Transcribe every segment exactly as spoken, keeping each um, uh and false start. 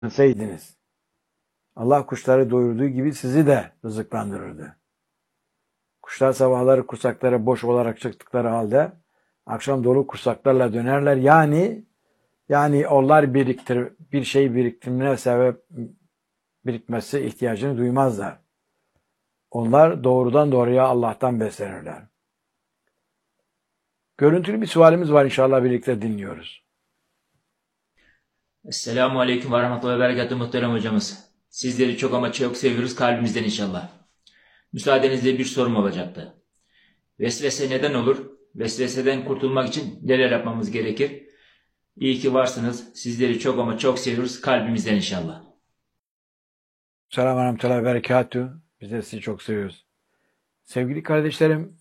Seydiniz. Allah kuşları doyurduğu gibi sizi de rızıklandırırdı. Kuşlar sabahları kursakları boş olarak çıktıkları halde akşam dolu kursaklarla dönerler. Yani yani onlar biriktir bir şey biriktirmeye sebep birikmesi ihtiyacını duymazlar. Onlar doğrudan doğruya Allah'tan beslenirler. Görüntülü bir sualimiz var, inşallah birlikte dinliyoruz. Esselamu Aleyküm ve Rahmetullahi ve Berekatuhu muhterem hocamız. Sizleri çok ama çok seviyoruz kalbimizden inşallah. Müsaadenizle bir sorum olacaktı. Vesvese neden olur? Vesveseden kurtulmak için neler yapmamız gerekir? İyi ki varsınız. Sizleri çok ama çok seviyoruz kalbimizden inşallah. Selamun Aleyküm ve Berekatuhu. Biz de sizi çok seviyoruz. Sevgili kardeşlerim,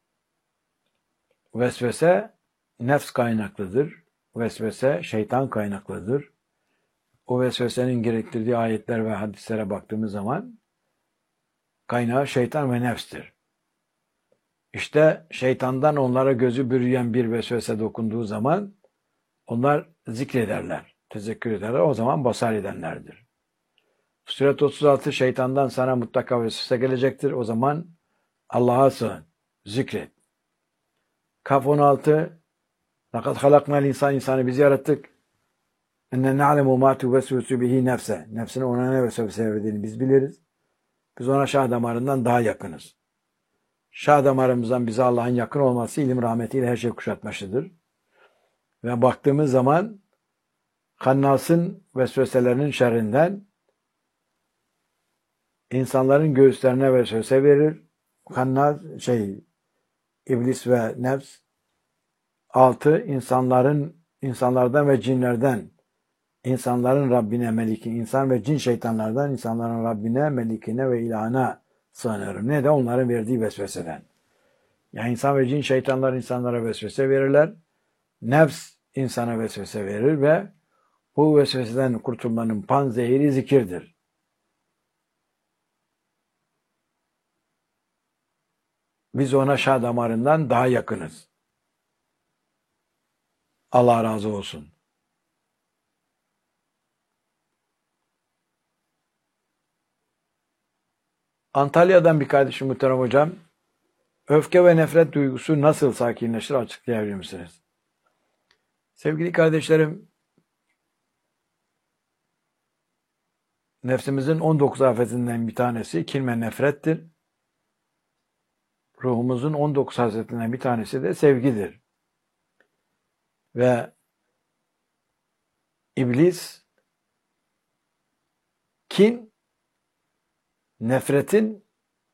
vesvese nefs kaynaklıdır. Vesvese şeytan kaynaklıdır. O vesvesenin gerektirdiği ayetler ve hadislere baktığımız zaman kaynağı şeytan ve nefstir. İşte şeytandan onlara gözü bürüyen bir vesvese dokunduğu zaman onlar zikrederler, tezekkür ederler. O zaman basar edenlerdir. Suret otuz altı, şeytandan sana mutlaka vesvese gelecektir. O zaman Allah'a sığın, zikret. Kaf on altı, لَقَدْ خَلَقْنَا الْاِنْسَانِ insanı biz yarattık. اَنَّ نَعْلَمُ مَا تُوَسْوِسُ بِهِ nefse. Nefsine ona ne vesvese verdiğini biz biliriz. Biz ona şah damarından daha yakınız. Şah damarımızdan bize Allah'ın yakın olması ilim rahmetiyle her şey kuşatmıştır. Ve baktığımız zaman Hannas'ın vesveselerinin şerrinden insanların göğüslerine vesvese verir. Hannas şey iblis ve nefs. Altı, insanların insanlardan ve cinlerden, insanların Rabbine, meliki, insan ve cin şeytanlardan insanların Rabbine, melikine ve ilahına sığınırım. Ne de onların verdiği vesveseden. Yani insan ve cin şeytanlar insanlara vesvese verirler. Nefs insana vesvese verir ve bu vesveseden kurtulmanın panzehiri zikirdir. Biz ona şah damarından daha yakınız. Allah razı olsun. Antalya'dan bir kardeşim muhterem hocam, öfke ve nefret duygusu nasıl sakinleşir açıklayabilir misiniz? Sevgili kardeşlerim, nefsimizin on dokuz afetinden bir tanesi kin ve nefrettir. Ruhumuzun on dokuz hasretinden bir tanesi de sevgidir. Ve iblis, kin, nefretin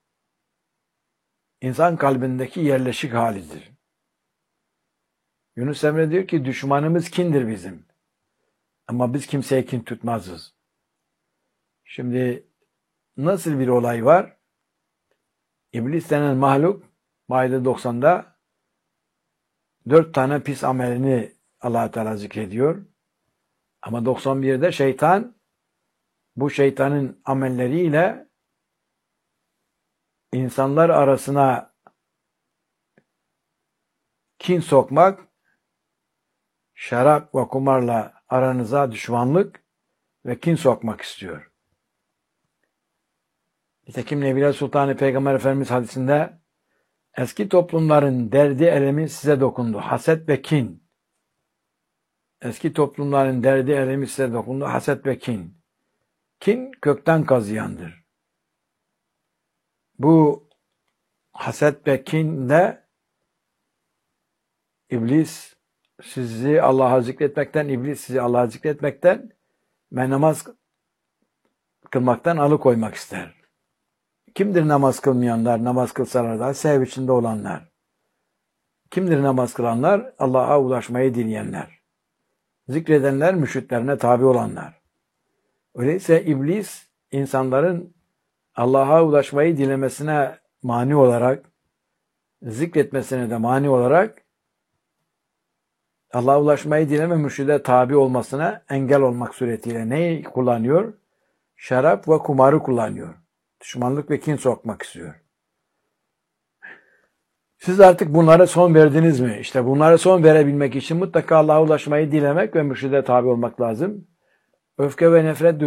insan kalbindeki yerleşik halidir. Yunus Emre diyor ki düşmanımız kindir bizim. Ama biz kimseye kin tutmazız. Şimdi nasıl bir olay var? İblis denen mahluk Maide doksan'da dört tane pis amelini Allah-u Teala zikrediyor. Ama doksan bir'de şeytan bu şeytanın amelleriyle insanlar arasına kin sokmak, şarap ve kumarla aranıza düşmanlık ve kin sokmak istiyor. Nitekim Nebiler Sultanı Peygamber Efendimiz hadisinde eski toplumların derdi elemi size dokundu. Haset ve kin. Eski toplumların derdi elemi size dokundu. Haset ve kin. Kin kökten kazıyandır. Bu haset ve kinle iblis sizi Allah'a zikretmekten, iblis sizi Allah'a zikretmekten ve namaz kılmaktan alıkoymak ister. Kimdir namaz kılmayanlar? Namaz kılsalar da sev içinde olanlar. Kimdir namaz kılanlar? Allah'a ulaşmayı dileyenler. Zikredenler, müşriklerine tabi olanlar. Öyleyse iblis insanların Allah'a ulaşmayı dilemesine mani olarak, zikretmesine de mani olarak Allah'a ulaşmayı dileme mürşide tabi olmasına engel olmak suretiyle neyi kullanıyor? Şarap ve kumarı kullanıyor. Düşmanlık ve kin sokmak istiyor. Siz artık bunlara son verdiniz mi? İşte bunlara son verebilmek için mutlaka Allah'a ulaşmayı dilemek ve mürşide tabi olmak lazım. Öfke ve nefret